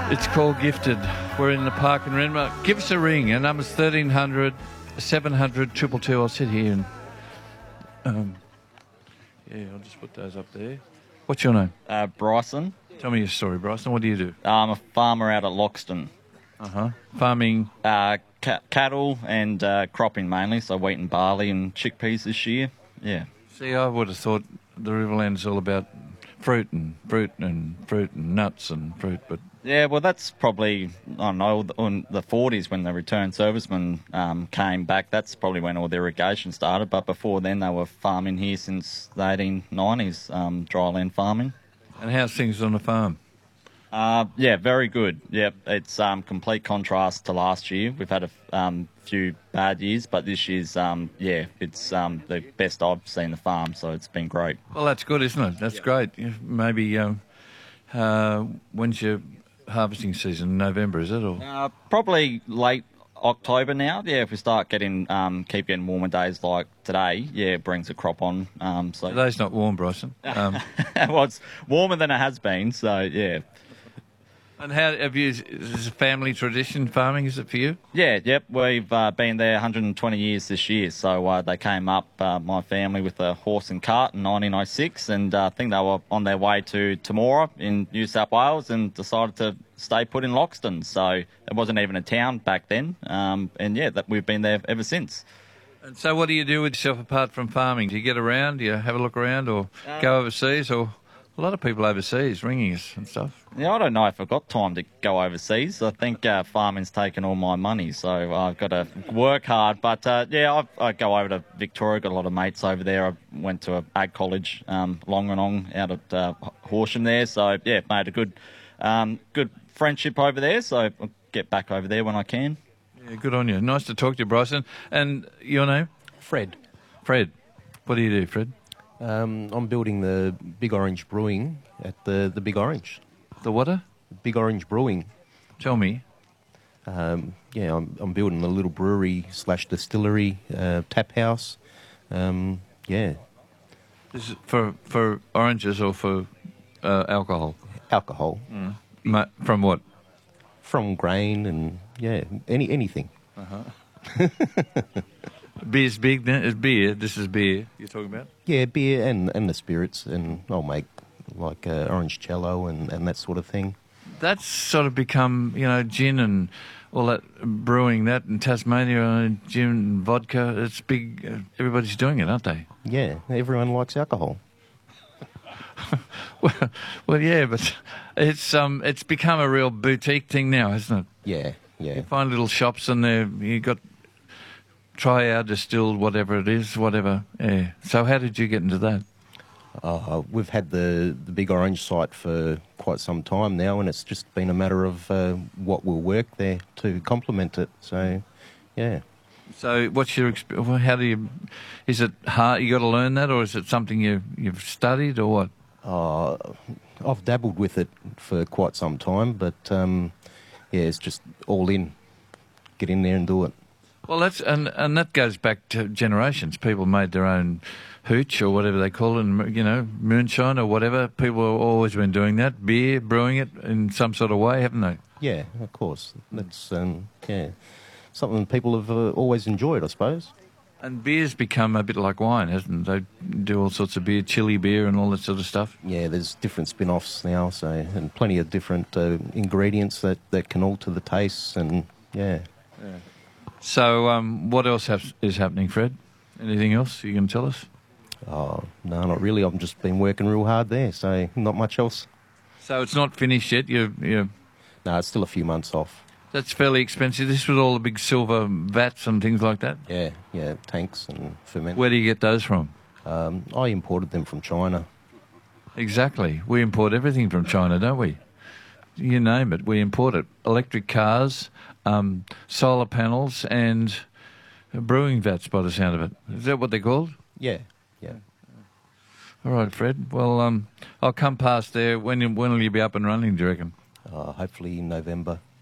It's called Gifted. We're in the park in Renmark. Give us a ring. Our number's 1300 700 222. I'll sit here and... I'll just put those up there. What's your name? Bryson. Tell me your story, Bryson. What do you do? I'm a farmer out at Loxton. Farming? Cattle and cropping mainly, so wheat and barley and chickpeas this year. Yeah. See, I would have thought the Riverland's all about fruit and nuts and fruit, but... Yeah, well, that's probably, I don't know, in the 40s when the returned servicemen came back. That's probably when all the irrigation started. But before then, they were farming here since the 1890s, dryland farming. And how's things on the farm? Yeah, very good. Yep, it's complete contrast to last year. We've had a few bad years, but this year's, it's the best I've seen the farm, so it's been great. Well, that's good, isn't it? That's great. Maybe when's your harvesting season? November, is it? Or probably late October now. Yeah, if we start getting keep getting warmer days like today, it brings the crop on. So today's not warm, Bryson. Well, it's warmer than it has been. So yeah. And how have you? Is this a family tradition farming? Is it for you? Yeah, yep. We've been there 120 years this year. So they came up, my family, with a horse and cart in 1906, and I think they were on their way to Temora in New South Wales and decided to stay put in Loxton. So it wasn't even a town back then, that we've been there ever since. And so, what do you do with yourself apart from farming? Do you get around? Do you have a look around, or go overseas, or? A lot of people overseas ringing us and stuff. Yeah, I don't know if I've got time to go overseas. I think farming's taken all my money, so I've got to work hard. But, I go over to Victoria, got a lot of mates over there. I went to a ag college, Longanong, out at Horsham there. So, yeah, made a good friendship over there. So I'll get back over there when I can. Yeah, good on you. Nice to talk to you, Bryson. And your name? Fred. Fred. What do you do, Fred? I'm building the Big Orange Brewing at the Big Orange. The what? Big Orange Brewing. Tell me. I'm building a little brewery / distillery, tap house. This is for oranges or for alcohol? Alcohol. From what? From grain and anything. Beer's big then? It's beer. This is beer you're talking about? Yeah, beer and the spirits, and I'll make like orange cello and that sort of thing. That's sort of become, gin and all that brewing, that in Tasmania, gin and vodka. It's big. Everybody's doing it, aren't they? Yeah, everyone likes alcohol. well, yeah, but it's become a real boutique thing now, hasn't it? Yeah. You find little shops and you got try our distilled whatever it is, whatever. Yeah. So how did you get into that? We've had the Big Orange site for quite some time now, and it's just been a matter of what will work there to complement it. So, yeah. So what's your experience? How do you... Is it hard? You got to learn that, or is it something you've studied, or what? I've dabbled with it for quite some time, but it's just all in. Get in there and do it. Well, and that goes back to generations. People made their own hooch or whatever they call it, moonshine or whatever. People have always been doing that. Beer, brewing it in some sort of way, haven't they? Yeah, of course. That's something people have always enjoyed, I suppose. And beer's become a bit like wine, hasn't it? They do all sorts of beer, chili beer and all that sort of stuff. Yeah, there's different spin-offs now, and plenty of different ingredients that can alter the tastes, and yeah. So what else is happening, Fred? Anything else you can tell us? Oh, no, not really. I've just been working real hard there, so not much else. So it's not finished yet? No, it's still a few months off. That's fairly expensive. This was all the big silver vats and things like that? Yeah, tanks and ferment. Where do you get those from? I imported them from China. Exactly. We import everything from China, don't we? You name it, we import it. Electric cars, solar panels and brewing vats by the sound of it. Is that what they're called? Yeah. All right, Fred. Well, I'll come past there. When will you be up and running, do you reckon? Hopefully in November.